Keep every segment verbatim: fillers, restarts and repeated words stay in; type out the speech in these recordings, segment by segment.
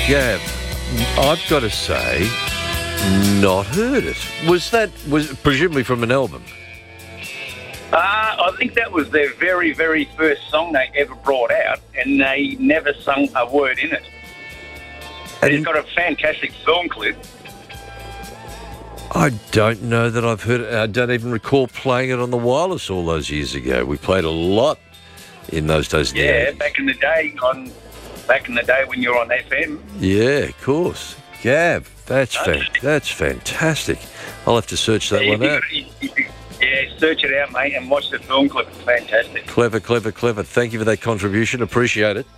Gav, I've got to say, not heard it. Was that was presumably from an album? Uh, I think that was their very, very first song they ever brought out, and they never sung a word in it. And It's got a fantastic film clip. I don't know that I've heard it. I don't even recall playing it on the wireless all those years ago. We played a lot in those days. in the Yeah, eighties. back in the day, on back in the day when you were on F M. Yeah, of course. Gav, that's Okay. fan- that's fantastic. I'll have to search that Yeah, one you out. could- you- you could- yeah, search it out, mate, and watch the film clip. It's fantastic. Clever, clever, clever. Thank you for that contribution. Appreciate it.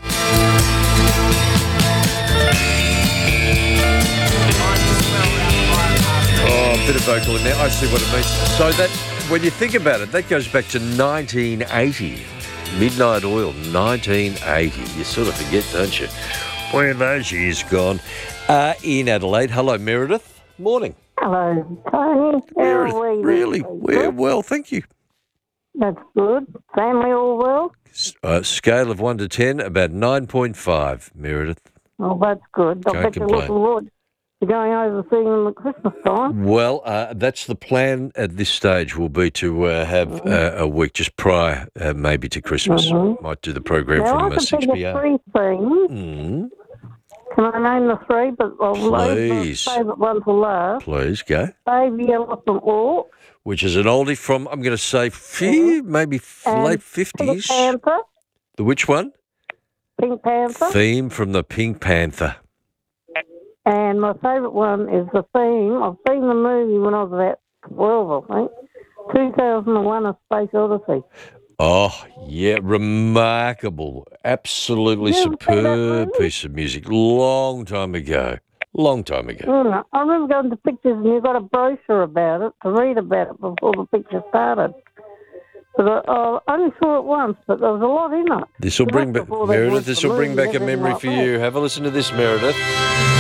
Oh, a bit of vocal in there. I see what it means. So that, when you think about it, that goes back to nineteen eighty. Midnight Oil, nineteen eighty. You sort of forget, don't you? Where are those years gone? Uh, in Adelaide. Hello, Meredith. Morning. Hello, Tony. How Meredith, are we? really? We're well, thank you. That's good. Family all well? S- Uh, scale of one to ten, about nine point five, Meredith. Oh, that's good. I Can't bet you're complain. looking forward to going over seeing them at Christmas time. Well, uh, that's the plan at this stage will be to uh, have uh, a week just prior, uh, maybe to Christmas. Mhm. Might do the program Now, I from uh, can six think p of m. three things. Mm, Can I name the three? But I'll leave Please. my favourite one to last. please go. Baby Elephant Walk Which is an oldie from, I'm going to say, fee, maybe f- and late Pink fifties. Panther. The which one? Pink Panther. Theme from the Pink Panther. And my favourite one is the theme. I've seen the movie when I was about twelve, I think. two thousand one A Space Odyssey. Oh, yeah, remarkable. Absolutely You ever seen that superb movie? piece of music. Long time ago. Long time ago. Mm, I remember going to pictures and you got a brochure about it to read about it before the picture started. But I, I only saw it once, but there was a lot in it. This will But bring that's back, before they Meredith, went this to will bring movies back a and everything memory like for that. you. Have a listen to this, Meredith.